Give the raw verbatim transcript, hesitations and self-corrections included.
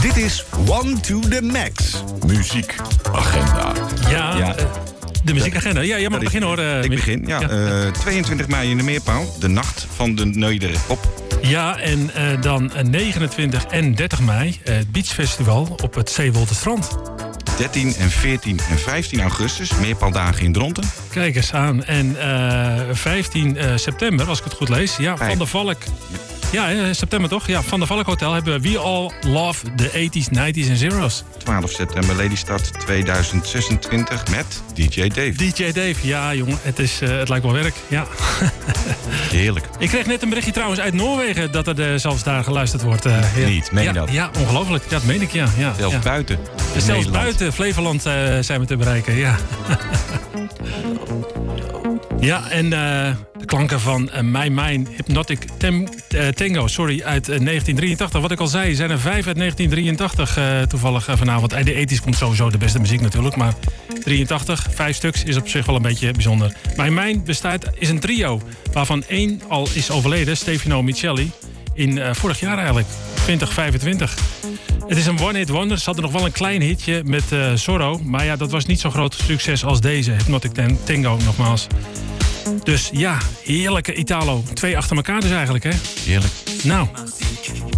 Dit is One to the Max. Muziekagenda. Ja, Ja. eh, de muziekagenda. Ja, jij mag Dat is- beginnen hoor. eh, Ik Mick. begin, ja. Ja. Eh, tweeëntwintig mei in de Meerpaal. De nacht van de Nederpop. Ja, en eh, dan eh, negenentwintig en dertig mei eh, het Beach Festival op het Zeewolderstrand. dertien en veertien en vijftien augustus. Meerpaaldagen in Dronten. Kijk eens aan. En eh, vijftien eh, september, als ik het goed lees. Ja, Vijf. Van der Valk. Ja, eh, september toch? Ja, Van der Valk Hotel hebben we We All Love the eighties, nineties en Zeros. twaalf september Lelystad tweeduizend zesentwintig met D J Dave. D J Dave, ja jongen, het, is, eh, het lijkt wel werk. Ja. Heerlijk. Ik kreeg net een berichtje trouwens uit Noorwegen dat er eh, zelfs daar geluisterd wordt. eh, ja. Niet, meen je ja, dat? Ja, ongelooflijk. Ja, dat meen ik, ja. ja Zelfs ja. buiten. Zelfs Nederland. buiten Flevoland uh, zijn we te bereiken, ja. Ja, en uh, de klanken van uh, Mijn Mijn Hypnotic Tem, uh, Tango, sorry, uit uh, negentien drieëntachtig. Wat ik al zei, zijn er vijf uit negentien drieëntachtig uh, toevallig uh, vanavond. Uh, de ethisch komt sowieso de beste muziek natuurlijk, maar drieëntachtig, vijf stuks, is op zich wel een beetje bijzonder. Mijn Mijn bestaat, is een trio, waarvan één al is overleden, Stefano Micheli, in uh, vorig jaar eigenlijk, twintig vijfentwintig. Het is een one-hit wonder. Ze hadden nog wel een klein hitje met uh, Zorro. Maar ja, dat was niet zo'n groot succes als deze. Hypnotic Tango, nogmaals. Dus ja, heerlijke Italo. Twee achter elkaar dus eigenlijk, hè? Heerlijk. Nou,